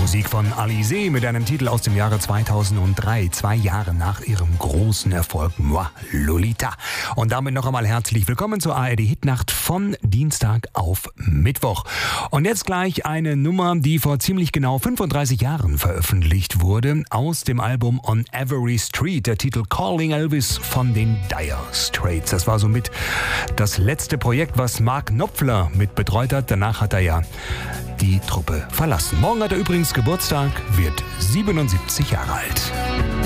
Musik von Alizée mit einem Titel aus dem Jahre 2003, 2 Jahre nach ihrem großen Erfolg Moi, Lolita. Und damit noch einmal herzlich willkommen zur ARD Hitnacht von Dienstag auf Mittwoch. Und jetzt gleich eine Nummer, die vor ziemlich genau 35 Jahren veröffentlicht wurde, aus dem Album On Every Street, der Titel Calling Elvis von den Dire Straits. Das war somit das letzte Projekt, was Mark Knopfler mit betreut hat. Danach hat er ja die Truppe verlassen. Morgen hat er übrigens Geburtstag, wird 77 Jahre alt.